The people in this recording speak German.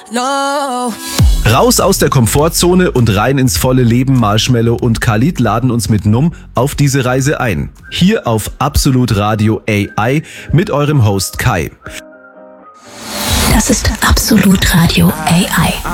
no. Raus aus der Komfortzone und rein ins volle Leben. Marshmello und Khalid laden uns mit Num auf diese Reise ein. Hier auf Absolut Radio AI mit eurem Host Kai. Das ist Absolut Radio AI.